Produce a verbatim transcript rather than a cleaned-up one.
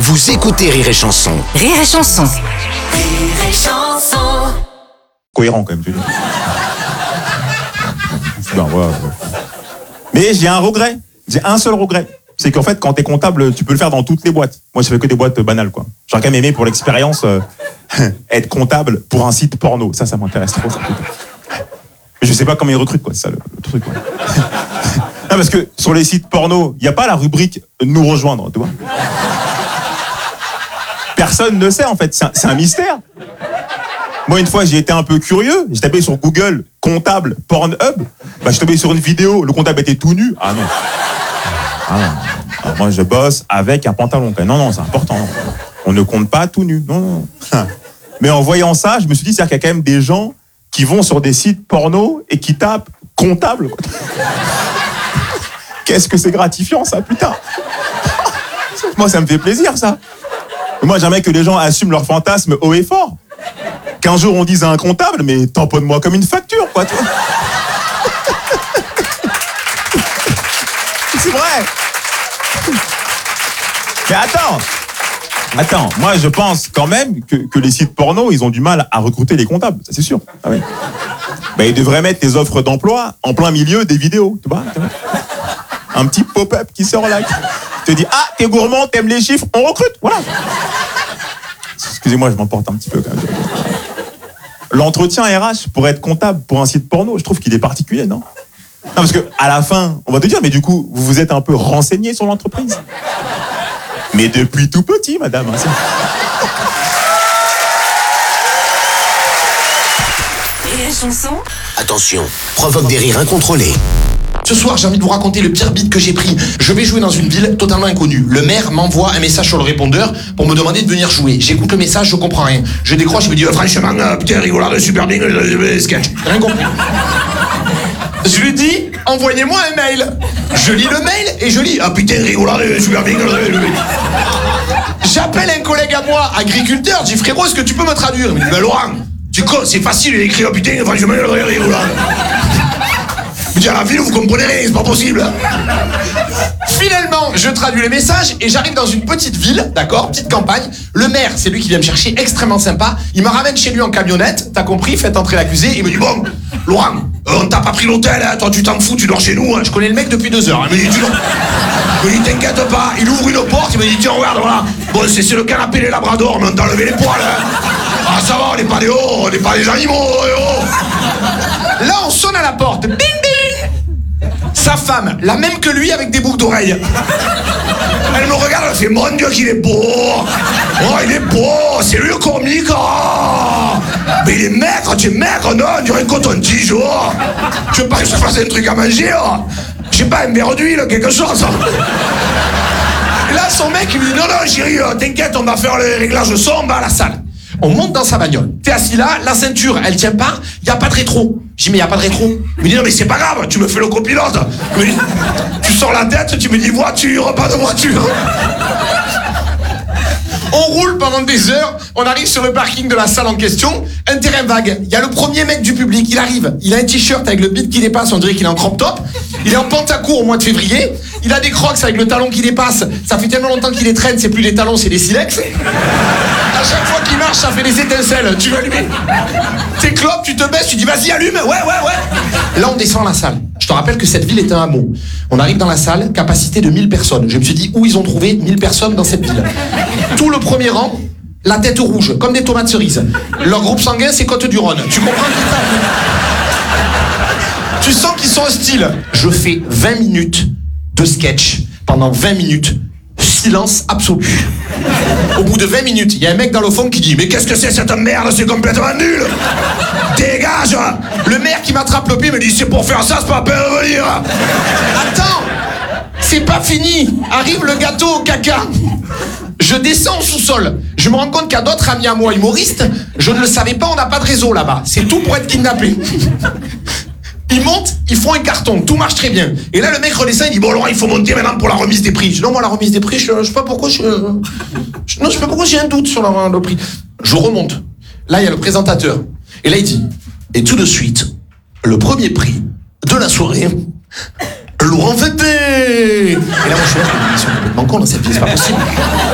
Vous écoutez Rire et Chanson. Rire et Chanson. Rire et Chanson. Cohérent quand même, tu dis. Ben, voilà. Mais j'ai un regret. J'ai un seul regret. C'est qu'en fait, quand t'es comptable, tu peux le faire dans toutes les boîtes. Moi, je fais que des boîtes banales, quoi. J'aurais quand même aimé pour l'expérience euh, être comptable pour un site porno. Ça, ça m'intéresse trop. Ça. Mais je sais pas comment ils recrutent, quoi. C'est ça le, le truc, quoi. Non, parce que sur les sites porno, il n'y a pas la rubrique nous rejoindre, tu vois. Personne ne sait, en fait. C'est un, c'est un mystère. Moi, une fois, j'ai été un peu curieux. J'ai tapé sur Google comptable Pornhub. Bah, je suis tombé sur une vidéo. Le comptable était tout nu. Ah non. Ah non. Alors, moi, je bosse avec un pantalon. Non, non, c'est important. On ne compte pas tout nu. Non, non. Mais en voyant ça, je me suis dit, c'est-à-dire qu'il y a quand même des gens qui vont sur des sites porno et qui tapent comptable. Qu'est-ce que c'est gratifiant, ça, putain. Moi, ça me fait plaisir, ça. Moi, j'aimerais que les gens assument leur fantasme haut et fort. Qu'un jour, on dise à un comptable, mais tamponne-moi comme une facture, quoi, toi. C'est vrai. Mais attends. Attends, moi, je pense quand même que, que les sites porno, ils ont du mal à recruter les comptables, ça c'est sûr. Ah oui. Ben, ils devraient mettre des offres d'emploi en plein milieu des vidéos, tu vois. Un petit pop-up qui sort là. Te dit, ah, t'es gourmand, t'aimes les chiffres, on recrute, voilà. Excusez-moi, je m'emporte un petit peu quand même. L'entretien R H pour être comptable pour un site porno, je trouve qu'il est particulier, non? Non, parce que à la fin, on va te dire, mais du coup, vous vous êtes un peu renseigné sur l'entreprise. Mais depuis tout petit, madame. Hein, Rire et Chanson. Attention, provoque des rires incontrôlés. Ce soir, j'ai envie de vous raconter le pire beat que j'ai pris. Je vais jouer dans une ville totalement inconnue. Le maire m'envoie un message sur le répondeur pour me demander de venir jouer. J'écoute le message, je comprends rien. Je décroche, je me dis oh, franchement, euh, putain, rigolard, super bien, euh, sketch. Rien compris. Je lui dis, envoyez-moi un mail. Je lis le mail et je lis, ah putain, rigolard, super bien. J'appelle un collègue à moi, agriculteur, je dis frérot, est-ce que tu peux me traduire? Il me dit, ben Laurent, tu con, c'est facile, il écrit, oh putain, franchement, rigolard. Je dis à la ville, vous comprenez rien, c'est pas possible. Finalement, je traduis les messages et j'arrive dans une petite ville, d'accord, petite campagne. Le maire, c'est lui qui vient me chercher, extrêmement sympa. Il me ramène chez lui en camionnette, t'as compris, faites entrer l'accusé. Il me dit, bon, Laurent, euh, on t'a pas pris l'hôtel, hein, toi tu t'en fous, tu dors chez nous. Hein. Je connais le mec depuis deux heures. Il me dit, tu dors. Il me dit, t'inquiète pas. Il ouvre une porte, il me dit, tiens, regarde, voilà. Bon, c'est, c'est le canapé des labradors, mais on t'a levé les poils. Hein. Ah, ça va, on n'est pas des hauts, on n'est pas des animaux. Oh. Là, on sonne à la porte. Bing, bing. Sa femme, la même que lui avec des boucles d'oreilles. Elle me regarde, elle fait mon Dieu qu'il est beau. Oh il est beau, c'est lui le comique. Oh. Mais il est maigre, tu es maigre, non, on dirait un coton-tige. Oh. Tu veux pas que je te fasse un truc à manger? Oh. Je sais pas, un verre d'huile, quelque chose. Et là son mec il me dit non non chérie, t'inquiète, on va faire les réglages son, on va à la salle. On monte dans sa bagnole. T'es assis là, la ceinture, elle tient pas, y a pas de rétro. Je dis mais y a pas de rétro. Il me dit non mais c'est pas grave, tu me fais le copilote. Il me dit, tu sors la tête, tu me dis voiture, pas de voiture. On roule pendant des heures, on arrive sur le parking de la salle en question, un terrain vague. Il y a le premier mec du public, il arrive, il a un t-shirt avec le bide qui dépasse, on dirait qu'il est en crop top. Il est en pantacourt au mois de février. Il a des crocs avec le talon qui dépasse. Ça fait tellement longtemps qu'il les traîne, c'est plus des talons, c'est des silex. À chaque fois qu'il marche, ça fait des étincelles. Tu veux allumer? T'es clopes, tu te baisses, tu dis vas-y allume. Ouais, ouais, ouais. Là, on descend la salle. Je te rappelle que cette ville est un hameau. On arrive dans la salle, capacité de mille personnes. Je me suis dit où ils ont trouvé mille personnes dans cette ville. Tout le premier rang, la tête rouge, comme des tomates cerises. Leur groupe sanguin, c'est Côte-du-Rhône. Tu comprends tout ça? Tu sens qu'ils sont hostiles. Je fais vingt minutes de sketch. Pendant vingt minutes, silence absolu. Au bout de vingt minutes, il y a un mec dans le fond qui dit mais qu'est-ce que c'est cette merde, c'est complètement nul. Dégage. Le maire qui m'attrape le pied me dit c'est pour faire ça, c'est pas la peine de venir. Attends, c'est pas fini. Arrive le gâteau au caca. Je descends au sous-sol. Je me rends compte qu'il y a d'autres amis à moi humoristes. Je ne le savais pas, on n'a pas de réseau là-bas. C'est tout pour être kidnappé. Ils montent, ils font un carton, tout marche très bien. Et là, le mec redescend, il dit, bon, Laurent, il faut monter maintenant pour la remise des prix. Je dis, non, moi, la remise des prix, je, je sais pas pourquoi, je, je, non, je sais pas pourquoi j'ai un doute sur la, le prix. Je remonte. Là, il y a le présentateur. Et là, il dit, et tout de suite, le premier prix de la soirée, Laurent Fété. Et là, moi, je suis là, ils sont complètement cons dans cette vie, c'est pas possible.